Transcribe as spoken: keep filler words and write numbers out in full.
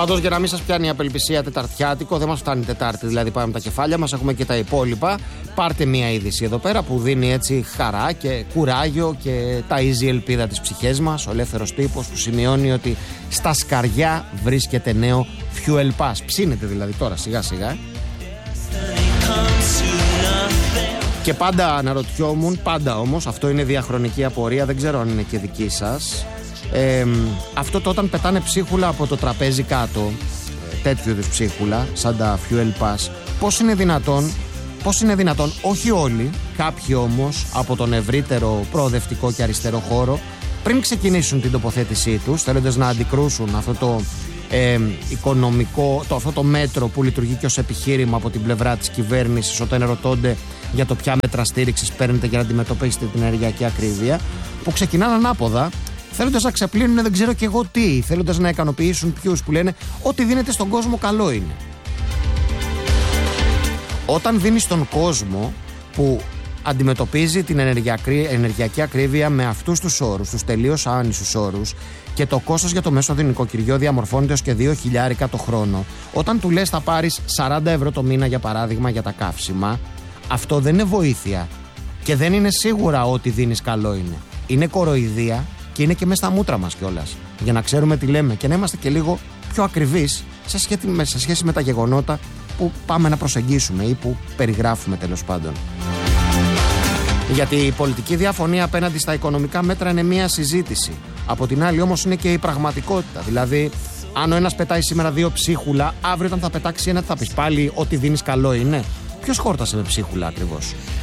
Πάντως, για να μην σας πιάνει η απελπισία τεταρτιάτικο, δεν μας φτάνει Τετάρτη, δηλαδή πάμε με τα κεφάλια μας, έχουμε και τα υπόλοιπα. Πάρτε μία είδηση εδώ πέρα που δίνει έτσι χαρά και κουράγιο και ταΐζει η ελπίδα της ψυχές μας. Ο ελεύθερος τύπος που σημειώνει ότι στα σκαριά βρίσκεται νέο fuel pass. Ψήνεται δηλαδή τώρα σιγά σιγά. Και πάντα αναρωτιόμουν, πάντα όμως, αυτό είναι διαχρονική απορία, δεν ξέρω αν είναι και δική σας. Ε, αυτό το όταν πετάνε ψίχουλα από το τραπέζι κάτω, τέτοιου είδους ψίχουλα, σαν τα fuel pass, πώς είναι δυνατόν, πώς είναι δυνατόν, όχι όλοι, κάποιοι όμως από τον ευρύτερο προοδευτικό και αριστερό χώρο, πριν ξεκινήσουν την τοποθέτησή τους, θέλοντας να αντικρούσουν αυτό το ε, οικονομικό, το, αυτό το μέτρο που λειτουργεί και ως επιχείρημα από την πλευρά της κυβέρνησης, όταν ερωτώνται για το ποια μέτρα στήριξης παίρνετε για να αντιμετωπίσετε την ενεργειακή ακρίβεια, που ξεκινάνε ανάποδα, θέλοντας να ξεπλύνουν δεν ξέρω και εγώ τι, θέλοντας να ικανοποιήσουν ποιους, που λένε ό,τι δίνεται στον κόσμο καλό είναι. Όταν δίνεις στον κόσμο που αντιμετωπίζει την ενεργειακή ακρίβεια με αυτούς τους όρους, τους τελείως άνισους όρους, και το κόστος για το μέσο νοικοκυριό διαμορφώνεται ως και δύο χιλιάρικα το χρόνο, όταν του λες θα πάρεις σαράντα ευρώ το μήνα για παράδειγμα για τα καύσιμα, αυτό δεν είναι βοήθεια και δεν είναι σίγουρα ότι δίνεις καλό είναι. Είναι κοροϊδία και είναι και μέσα στα μούτρα μας κιόλας, για να ξέρουμε τι λέμε και να είμαστε και λίγο πιο ακριβείς σε σχέση με, σε σχέση με τα γεγονότα που πάμε να προσεγγίσουμε ή που περιγράφουμε τέλος πάντων. Γιατί η πολιτική διαφωνία απέναντι στα οικονομικά μέτρα είναι μία συζήτηση. Από την άλλη όμως είναι και η πραγματικότητα. Δηλαδή, αν ο ένας πετάει σήμερα δύο ψίχουλα, αύριο όταν θα πετάξει ένα θα πεις πάλι ότι δίνεις καλό είναι. Ποιος χόρτασε με ψίχουλα ακριβώς?